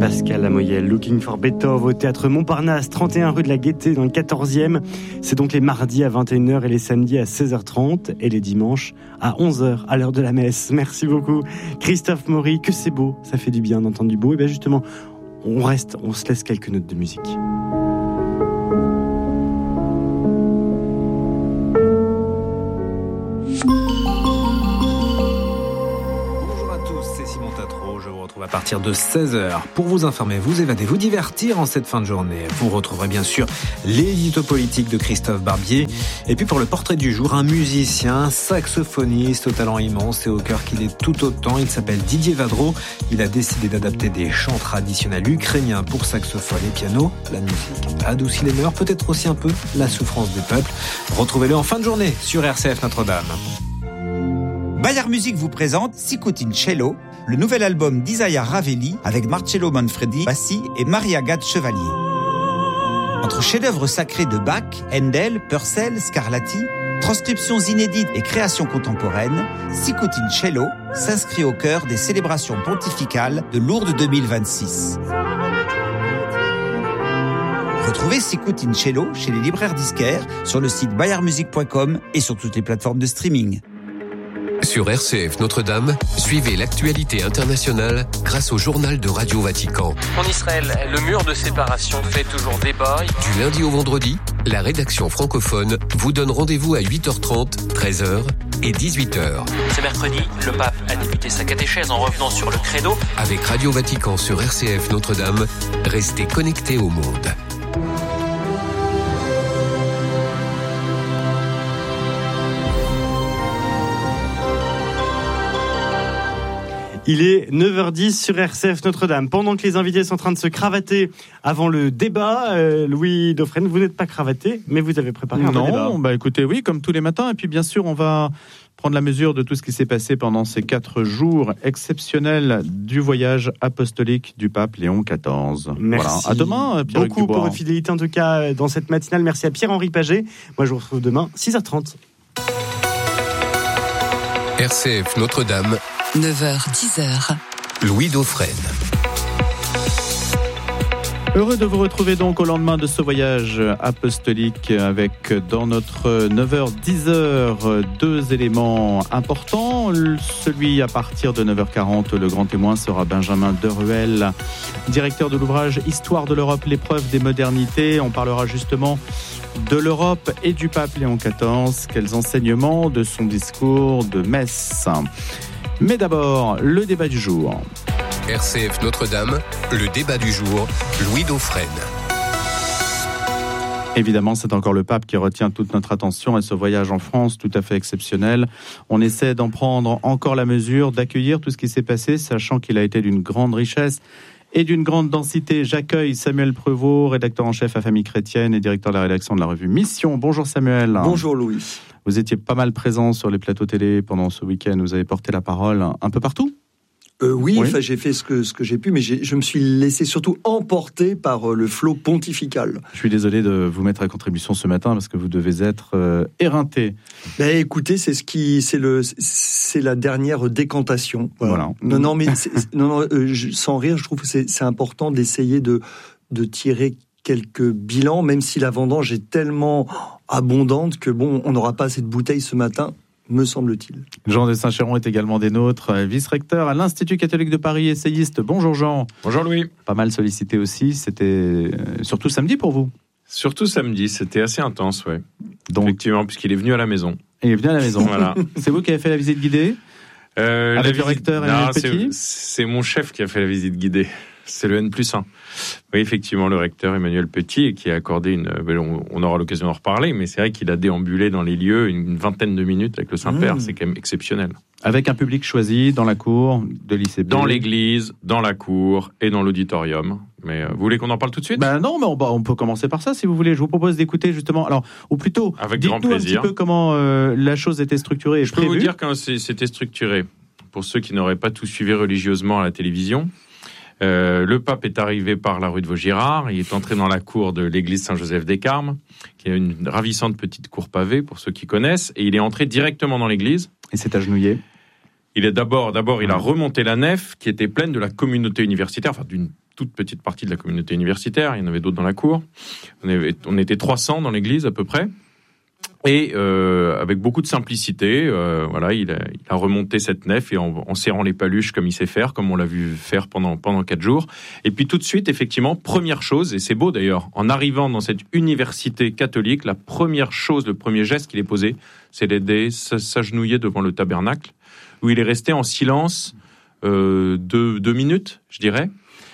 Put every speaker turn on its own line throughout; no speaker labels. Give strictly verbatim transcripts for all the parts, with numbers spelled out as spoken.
Pascal Lamoyelle, Looking for Beethoven au théâtre Montparnasse, trente et un rue de la Gaîté dans le quatorzième. C'est donc les mardis à vingt et une heures et les samedis à seize heures trente et les dimanches à onze heures à l'heure de la messe. Merci beaucoup Christophe Maury, que c'est beau, ça fait du bien d'entendre du beau. Et bien justement, on reste, on se laisse quelques notes de musique.
À partir de seize heures, pour vous informer, vous évader, vous divertir en cette fin de journée. Vous retrouverez bien sûr l'édito politique de Christophe Barbier. Et puis pour le portrait du jour, un musicien, saxophoniste au talent immense et au cœur qu'il est tout autant. Il s'appelle Didier Vadreau. Il a décidé d'adapter des chants traditionnels ukrainiens pour saxophone et piano. La musique adoucit les mœurs, peut-être aussi un peu la souffrance des peuples. Retrouvez-le en fin de journée sur R C F Notre-Dame.
Bayard Music vous présente Sikutin Cello, le nouvel album d'Isaiah Ravelli avec Marcello Manfredi, bassi et Maria Gad Chevalier. Entre chefs-d'œuvre sacrés de Bach, Handel, Purcell, Scarlatti, transcriptions inédites et créations contemporaines, Sikutin Cello s'inscrit au cœur des célébrations pontificales de Lourdes deux mille vingt-six. Retrouvez Sikutin Cello chez les libraires disquaires, sur le site bayard music point com et sur toutes les plateformes de streaming.
Sur R C F Notre-Dame, suivez l'actualité internationale grâce au journal de Radio Vatican.
En Israël, le mur de séparation fait toujours débat.
Du lundi au vendredi, la rédaction francophone vous donne rendez-vous à huit heures trente, treize heures et dix-huit heures.
Ce mercredi, le pape a débuté sa catéchèse en revenant sur le credo.
Avec Radio Vatican sur R C F Notre-Dame, restez connectés au monde.
Il est neuf heures dix sur R C F Notre-Dame. Pendant que les invités sont en train de se cravater avant le débat, euh, Louis Dauphren, vous n'êtes pas cravaté, mais vous avez préparé un
non,
débat.
Non, bah écoutez, oui, comme tous les matins. Et puis bien sûr, on va prendre la mesure de tout ce qui s'est passé pendant ces quatre jours exceptionnels du voyage apostolique du pape Léon quatorze.
Merci.
Voilà. À demain, Pierre
beaucoup pour votre fidélité en tout cas dans cette matinale. Merci à Pierre-Henri Paget. Moi, je vous retrouve demain, six heures trente.
R C F Notre-Dame.
neuf heures, dix heures.
Louis Dauphren.
Heureux de vous retrouver donc au lendemain de ce voyage apostolique avec dans notre neuf heures, dix heures deux éléments importants. Celui à partir de neuf heures quarante, le grand témoin sera Benjamin Deruel, directeur de l'ouvrage Histoire de l'Europe, l'épreuve des modernités. On parlera justement de l'Europe et du pape Léon quatorze. Quels enseignements de son discours de messe. Mais d'abord, le débat du jour.
R C F Notre-Dame, le débat du jour, Louis Dauphren.
Évidemment, c'est encore le pape qui retient toute notre attention à ce voyage en France tout à fait exceptionnel. On essaie d'en prendre encore la mesure, d'accueillir tout ce qui s'est passé, sachant qu'il a été d'une grande richesse et d'une grande densité. J'accueille Samuel Prévost, rédacteur en chef à Famille Chrétienne et directeur de la rédaction de la revue Mission. Bonjour Samuel.
Bonjour Louis.
Vous étiez pas mal présent sur les plateaux télé pendant ce week-end. Vous avez porté la parole un peu partout ?
Euh, oui,
oui.
Enfin, j'ai fait ce que, ce que j'ai pu, mais j'ai, je me suis laissé surtout emporter par euh, le flot pontifical.
Je suis désolé de vous mettre à contribution ce matin parce que vous devez être euh, éreinté.
Ben, écoutez, c'est ce qui, c'est le, c'est la dernière décantation. Voilà.
Voilà.
Non, non, mais c'est, non, non, euh, je, sans rire, je trouve que c'est, c'est important d'essayer de, de tirer quelques bilans, même si la vendange est tellement abondante que bon, on n'aura pas assez de bouteilles ce matin. Me semble-t-il.
Jean de Saint-Chéron est également des nôtres, vice-recteur à l'Institut catholique de Paris, essayiste. Bonjour Jean.
Bonjour Louis.
Pas mal sollicité aussi, c'était surtout samedi pour vous.
Surtout samedi, c'était assez intense, ouais.
Donc,
effectivement, puisqu'il est venu à la maison.
Il est venu à la maison.
Voilà.
C'est vous qui avez fait la visite guidée
euh,
avec
la
le
visite...
recteur Emmanuel Petit.
C'est, c'est mon chef qui a fait la visite guidée. C'est le N plus un. Oui, effectivement, le recteur Emmanuel Petit, qui a accordé une... On aura l'occasion d'en reparler, mais c'est vrai qu'il a déambulé dans les lieux une vingtaine de minutes avec le Saint-Père. Mmh. C'est quand même exceptionnel.
Avec un public choisi dans la cour de l'I C P.
Dans l'église, dans la cour et dans l'auditorium. Mais euh, vous voulez qu'on en parle tout de suite ?
Ben non, mais on, on peut commencer par ça si vous voulez. Je vous propose d'écouter justement. Alors, ou plutôt,
avec
dites-nous
grand plaisir.
un petit peu comment euh, la chose était structurée et
Je
prévue.
peux vous dire comment c'était structuré. Pour ceux qui n'auraient pas tout suivi religieusement à la télévision, euh, le pape est arrivé par la rue de Vaugirard. Il est entré dans la cour de l'église Saint-Joseph-des-Carmes, qui est une ravissante petite cour pavée pour ceux qui connaissent. Et il est entré directement dans l'église.
Et s'est agenouillé.
Il est d'abord, d'abord, il a remonté la nef qui était pleine de la communauté universitaire, enfin d'une toute petite partie de la communauté universitaire. Il y en avait d'autres dans la cour. On, avait, on était trois cents dans l'église à peu près. Et euh, avec beaucoup de simplicité, euh, voilà, il a, il a remonté cette nef et en, en serrant les paluches comme il sait faire, comme on l'a vu faire pendant pendant quatre jours. Et puis tout de suite, effectivement, première chose, et c'est beau d'ailleurs, en arrivant dans cette université catholique, la première chose, le premier geste qu'il ait posé, c'est d'aider s'agenouiller devant le tabernacle, où il est resté en silence euh, deux, deux minutes, je dirais.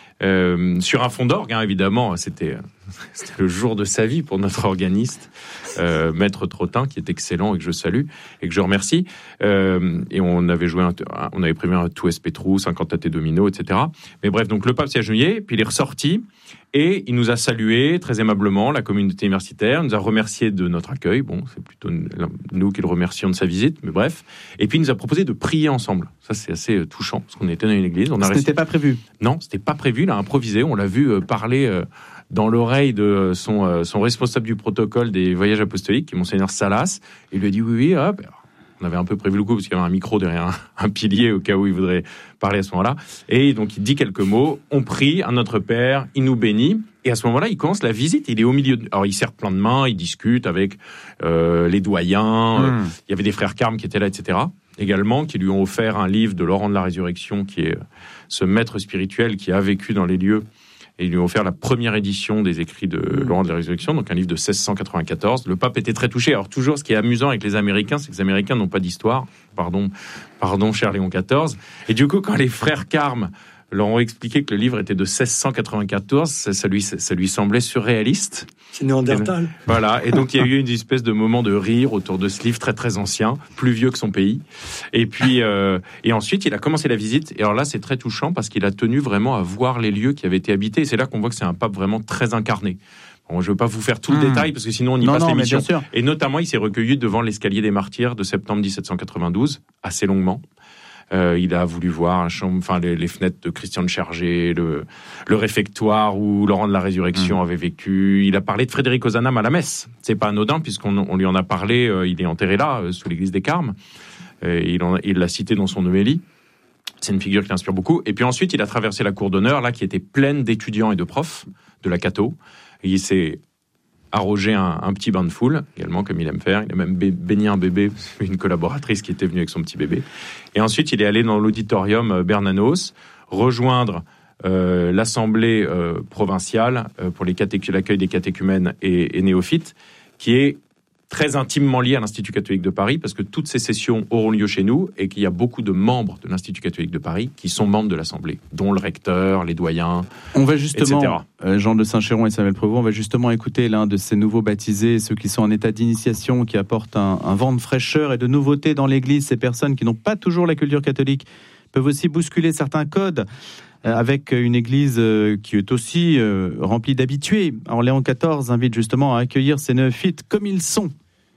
Euh, sur un fond d'orgue, hein, évidemment, c'était, c'était le jour de sa vie pour notre organiste, euh, Maître Trottin, qui est excellent et que je salue et que je remercie. Euh, et on avait joué, un, on avait prévu un tout S P Trou, un cantate domino, et cetera. Mais bref, donc le pape s'est agenouillé, puis il est ressorti et il nous a salué très aimablement, la communauté universitaire, nous a remercié de notre accueil. Bon, c'est plutôt nous qui le remercions de sa visite, mais bref. Et puis il nous a proposé de prier ensemble. Ça, c'est assez touchant, parce qu'on était dans une église. On a
Ce
réussi...
n'était pas prévu.
Non, c'était pas prévu. Il a improvisé. On l'a vu euh, parler euh, dans l'oreille de son, euh, son responsable du protocole des voyages apostoliques, qui est Monseigneur Salas. Il lui a dit oui, oui, hop. On avait un peu prévu le coup, parce qu'il y avait un micro derrière un, un pilier, au cas où il voudrait parler à ce moment-là. Et donc, il dit quelques mots. On prie à notre Père. Il nous bénit. Et à ce moment-là, il commence la visite. Il est au milieu. De... Alors, il serre plein de mains. Il discute avec euh, les doyens. Mmh. Il y avait des frères Carmes qui étaient là, et cetera. Également, qui lui ont offert un livre de Laurent de la Résurrection, qui est ce maître spirituel qui a vécu dans les lieux. Et ils lui ont offert la première édition des écrits de mmh. Laurent de la Résurrection, donc un livre de seize cent quatre-vingt-quatorze. Le pape était très touché. Alors toujours, ce qui est amusant avec les Américains, c'est que les Américains n'ont pas d'histoire. Pardon, pardon, cher Léon quatorze. Et du coup, quand les frères Carmes leur ont expliqué que le livre était de seize cent quatre-vingt-quatorze, ça, ça, lui, ça lui semblait surréaliste.
C'est Néandertal.
Et, voilà, et donc il y a eu une espèce de moment de rire autour de ce livre très très ancien, plus vieux que son pays. Et puis euh, et ensuite il a commencé la visite. Et alors là c'est très touchant parce qu'il a tenu vraiment à voir les lieux qui avaient été habités. Et c'est là qu'on voit que c'est un pape vraiment très incarné. Bon, je ne veux pas vous faire tout le mmh. détail parce que sinon on y non, passe non, l'émission. Et notamment il s'est recueilli devant l'escalier des martyrs de septembre dix-sept cent quatre-vingt-douze, assez longuement. Euh, il a voulu voir un chambre, enfin les, les fenêtres de Christian de Chergé, le, le réfectoire où Laurent de la Résurrection mmh. avait vécu. Il a parlé de Frédéric Ozanam à la messe. C'est pas anodin puisqu'on on lui en a parlé. Euh, il est enterré là, euh, sous l'église des Carmes. Euh, il, en, il l'a cité dans son homélie. C'est une figure qui inspire beaucoup. Et puis ensuite, il a traversé la cour d'honneur, là, qui était pleine d'étudiants et de profs de la Cato. Et il s'est arrogé un, un petit bain de foule, également, comme il aime faire. Il a même baigné un bébé, une collaboratrice qui était venue avec son petit bébé. Et ensuite, il est allé dans l'auditorium Bernanos, rejoindre euh, l'assemblée euh, provinciale euh, pour les catéch- l'accueil des catéchumènes et, et néophytes, qui est très intimement lié à l'Institut catholique de Paris, parce que toutes ces sessions auront lieu chez nous, et qu'il y a beaucoup de membres de l'Institut catholique de Paris qui sont membres de l'Assemblée, dont le recteur, les doyens,
on va justement,
et cetera.
Euh, Jean de Saint-Chéron et Samuel Prévost, on va justement écouter l'un de ces nouveaux baptisés, ceux qui sont en état d'initiation, qui apportent un, un vent de fraîcheur et de nouveauté dans l'Église. Ces personnes qui n'ont pas toujours la culture catholique peuvent aussi bousculer certains codes, euh, avec une Église euh, qui est aussi euh, remplie d'habitués. Alors Léon quatorze invite justement à accueillir ces néophytes comme ils sont.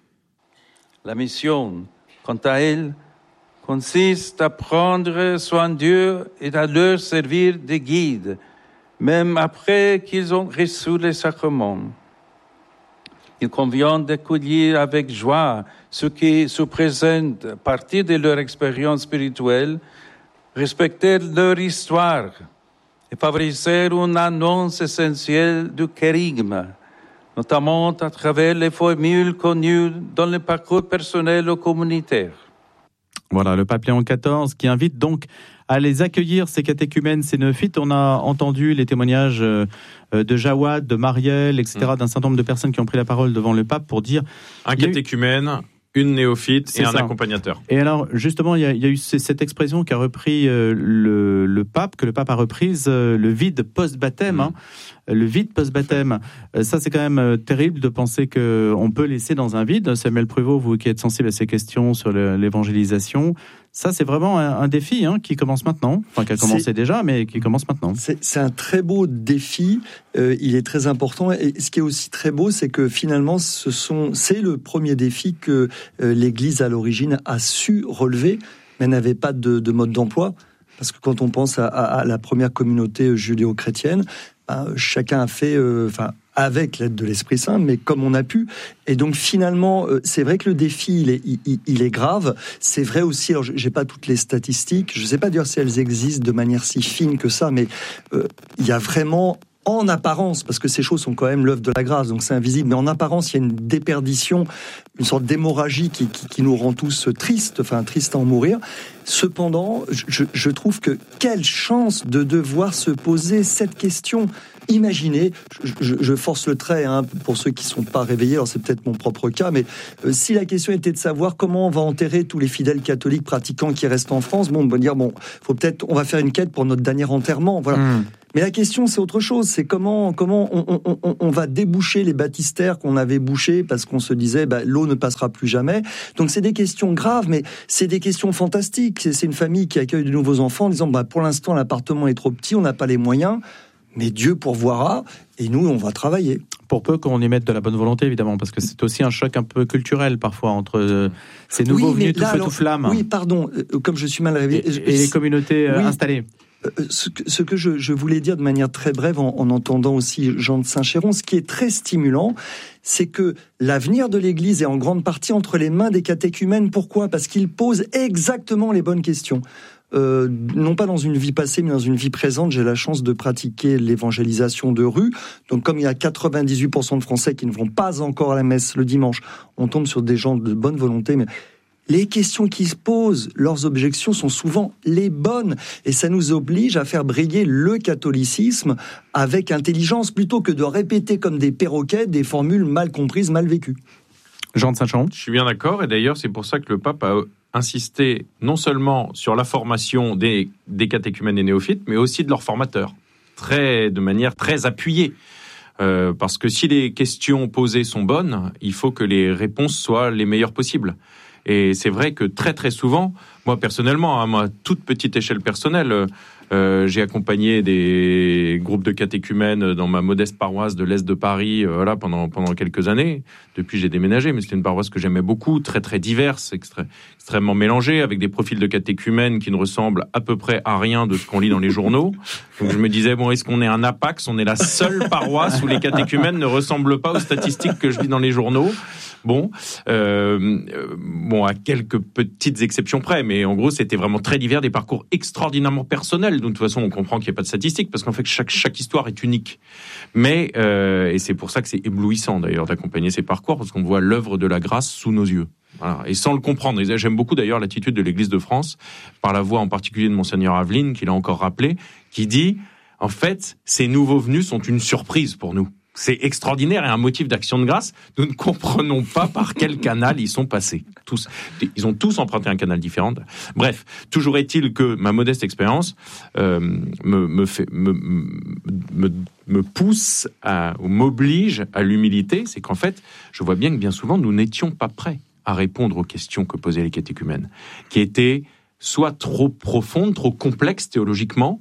La mission, quant à elle, consiste à prendre soin d'eux et à leur servir de guide, même après qu'ils ont reçu les sacrements. Il convient d'accueillir avec joie ceux qui se présentent à partir de leur expérience spirituelle, respecter leur histoire et favoriser une annonce essentielle du kérigme, notamment à travers les formules connues dans le parcours personnel ou communautaire.
Voilà, le pape Léon quatorze qui invite donc à les accueillir, ces catéchumènes, ces néophytes. On a entendu les témoignages de Jawad, de Marielle, et cetera, mmh. d'un certain nombre de personnes qui ont pris la parole devant le pape pour dire...
Un catéchumène, une néophyte
C'est
et un
ça.
accompagnateur.
Et alors, justement, il y a, il y a eu cette expression qu'a repris euh, le, le pape, que le pape a reprise, euh, le vide post-baptême. Mmh. Hein, le vide post-baptême. Euh, ça, c'est quand même euh, terrible de penser qu'on peut laisser dans un vide. Samuel Prévost, vous qui êtes sensible à ces questions sur le, l'évangélisation, ça, c'est vraiment un, un défi hein, qui commence maintenant. Enfin, qui a commencé c'est, déjà, mais qui commence maintenant.
C'est, c'est un très beau défi. Euh, il est très important. Et ce qui est aussi très beau, c'est que finalement, ce sont, c'est le premier défi que euh, l'Église, à l'origine, a su relever, mais n'avait pas de, de mode d'emploi. parce que quand on pense à, à, à la première communauté judéo-chrétienne, ben, chacun a fait, enfin, euh, avec l'aide de l'Esprit Saint, mais comme on a pu. Et donc finalement, euh, c'est vrai que le défi, il est, il, il est grave. C'est vrai aussi, alors j'ai pas toutes les statistiques, je sais pas dire si elles existent de manière si fine que ça, mais euh, il y a vraiment, en apparence, parce que ces choses sont quand même l'œuvre de la grâce, donc c'est invisible, mais en apparence, il y a une déperdition, une sorte d'hémorragie qui, qui, qui nous rend tous tristes, enfin tristes à en mourir. Cependant, je, je trouve que quelle chance de devoir se poser cette question. Imaginez, je, je, je force le trait hein, pour ceux qui ne sont pas réveillés, alors c'est peut-être mon propre cas, mais euh, si la question était de savoir comment on va enterrer tous les fidèles catholiques pratiquants qui restent en France, bon, on va dire, bon, faut peut-être, on va faire une quête pour notre dernier enterrement, voilà. Mmh. Mais la question, c'est autre chose, c'est comment, comment on, on, on, on va déboucher les baptistères qu'on avait bouchés parce qu'on se disait, bah, l'eau ne passera plus jamais. Donc c'est des questions graves, mais c'est des questions fantastiques. C'est, c'est une famille qui accueille de nouveaux enfants en disant, bah, pour l'instant, l'appartement est trop petit, on n'a pas les moyens. Mais Dieu pourvoira, et nous, on va travailler.
Pour peu qu'on y mette de la bonne volonté, évidemment, parce que c'est aussi un choc un peu culturel, parfois entre euh, ces nouveaux oui, venus tout feu tout flamme.
Oui, pardon, euh, comme je suis mal réveillé.
Et, et les communautés euh, oui, installées.
Euh, ce que, ce que je, je voulais dire de manière très brève, en, en entendant aussi Jean de Saint-Chéron, ce qui est très stimulant, c'est que l'avenir de l'Église est en grande partie entre les mains des catéchumènes. Pourquoi ? Parce qu'ils posent exactement les bonnes questions. Euh, non pas dans une vie passée, mais dans une vie présente. J'ai la chance de pratiquer l'évangélisation de rue. Donc, comme il y a quatre-vingt-dix-huit pour cent de Français qui ne vont pas encore à la messe le dimanche, on tombe sur des gens de bonne volonté, mais les questions qui se posent, leurs objections sont souvent les bonnes. Et ça nous oblige à faire briller le catholicisme avec intelligence, plutôt que de répéter comme des perroquets des formules mal comprises, mal vécues.
Jean de Saint-Chéron ?
Je suis bien d'accord, et d'ailleurs, c'est pour ça que le pape a insister non seulement sur la formation des, des catéchumènes et néophytes, mais aussi de leurs formateurs, très, de manière très appuyée. Euh, parce que si les questions posées sont bonnes, il faut que les réponses soient les meilleures possibles. Et c'est vrai que très très souvent, moi personnellement, à ma toute petite échelle personnelle, euh, j'ai accompagné des groupes de catéchumènes dans ma modeste paroisse de l'Est de Paris, euh, voilà, pendant pendant quelques années. Depuis, j'ai déménagé, mais c'était une paroisse que j'aimais beaucoup, très très diverse, extré- extrêmement mélangée, avec des profils de catéchumènes qui ne ressemblent à peu près à rien de ce qu'on lit dans les journaux. Donc je me disais, bon, est-ce qu'on est un apax ? On est la seule paroisse où les catéchumènes ne ressemblent pas aux statistiques que je lis dans les journaux. Bon, euh, bon, à quelques petites exceptions près, mais en gros, c'était vraiment très divers, des parcours extraordinairement personnels. De toute façon, on comprend qu'il n'y a pas de statistiques, parce qu'en fait, chaque, chaque histoire est unique. Mais, euh, et c'est pour ça que c'est éblouissant, d'ailleurs, d'accompagner ces parcours, parce qu'on voit l'œuvre de la grâce sous nos yeux. Voilà. Et sans le comprendre. Et j'aime beaucoup, d'ailleurs, l'attitude de l'Église de France, par la voix en particulier de Monseigneur Aveline, qui l'a encore rappelé, qui dit, en fait, ces nouveaux venus sont une surprise pour nous. C'est extraordinaire et un motif d'action de grâce. Nous ne comprenons pas par quel canal ils sont passés. Tous, ils ont tous emprunté un canal différent. Bref, toujours est-il que ma modeste expérience euh, me, me, fait, me, me, me pousse à, ou m'oblige à l'humilité. C'est qu'en fait, je vois bien que bien souvent, nous n'étions pas prêts à répondre aux questions que posaient les catéchumènes, qui étaient soit trop profondes, trop complexes théologiquement,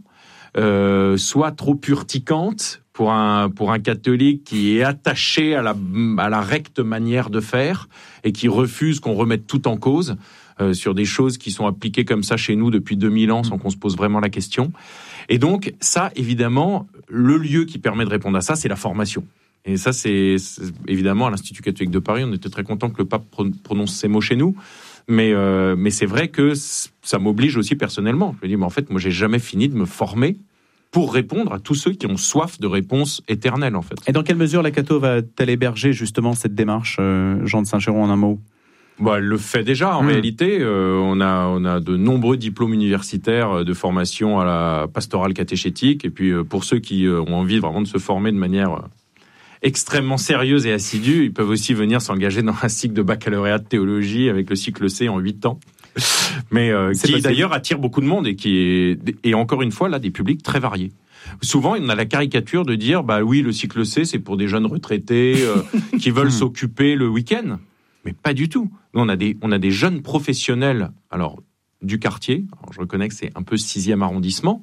euh, soit trop urticantes, pour un, pour un catholique qui est attaché à la, à la recte manière de faire et qui refuse qu'on remette tout en cause euh, sur des choses qui sont appliquées comme ça chez nous depuis deux mille ans sans qu'on se pose vraiment la question. Et donc, ça, évidemment, le lieu qui permet de répondre à ça, c'est la formation. Et ça, c'est, c'est évidemment à l'Institut catholique de Paris, on était très content que le pape prononce ces mots chez nous. Mais, euh, mais c'est vrai que ça m'oblige aussi personnellement. Je me dis, mais en fait, moi, j'ai jamais fini de me former pour répondre à tous ceux qui ont soif de réponses éternelles, en fait.
Et dans quelle mesure la Catho va-t-elle héberger justement cette démarche, euh, Jean de Saint-Chéron, en un mot ?
Bah, elle le fait déjà, en mmh. réalité. Euh, on a, on a de nombreux diplômes universitaires de formation à la pastorale catéchétique. Et puis, euh, pour ceux qui euh, ont envie vraiment de se former de manière euh, extrêmement sérieuse et assidue, ils peuvent aussi venir s'engager dans un cycle de baccalauréat de théologie avec le cycle C en huit ans. Mais euh, qui possible. D'ailleurs attire beaucoup de monde et qui est, et encore une fois là, des publics très variés. Souvent, on a la caricature de dire, bah oui, le cycle C, c'est pour des jeunes retraités euh, qui veulent s'occuper le week-end. Mais pas du tout. Nous, on a des, on a des jeunes professionnels, alors du quartier. Alors, je reconnais que c'est un peu sixième arrondissement.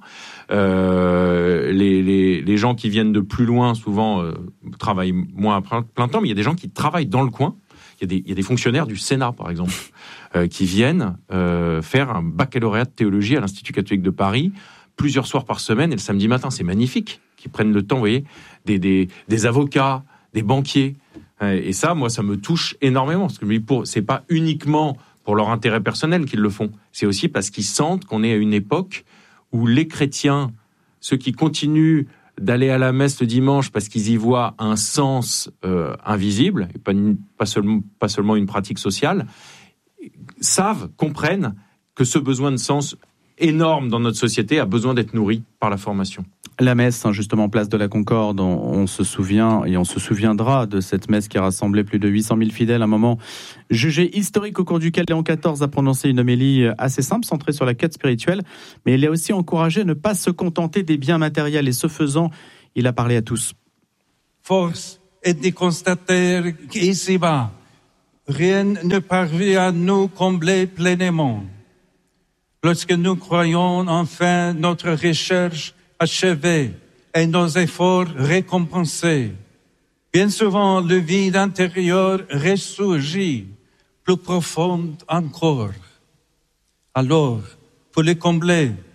Euh, les, les, les gens qui viennent de plus loin, souvent, euh, travaillent moins à plein temps, mais il y a des gens qui travaillent dans le coin, Il y a des, il y a des fonctionnaires du Sénat, par exemple, euh, qui viennent euh, faire un baccalauréat de théologie à l'Institut catholique de Paris, plusieurs soirs par semaine, et le samedi matin, c'est magnifique, qui prennent le temps, vous voyez, des, des, des avocats, des banquiers. Et ça, moi, ça me touche énormément, parce que pour, c'est pas uniquement pour leur intérêt personnel qu'ils le font, c'est aussi parce qu'ils sentent qu'on est à une époque où les chrétiens, ceux qui continuent d'aller à la messe le dimanche parce qu'ils y voient un sens euh, invisible, et pas, une, pas, seulement, pas seulement une pratique sociale, savent, comprennent que ce besoin de sens énorme dans notre société a besoin d'être nourri par la formation.
La messe, justement, place de la Concorde, on, on se souvient et on se souviendra de cette messe qui a rassemblé plus de huit cent mille fidèles, un moment jugé historique au cours duquel Léon quatorze a prononcé une homélie assez simple, centrée sur la quête spirituelle, mais il a aussi encouragé à ne pas se contenter des biens matériels et ce faisant, il a parlé à tous.
Force est de constater qu'ici-bas, rien ne parvient à nous combler pleinement. Lorsque nous croyons enfin notre recherche achevée et nos efforts récompensés, bien souvent le vide intérieur ressurgit, plus profond encore. Alors, pour le combler,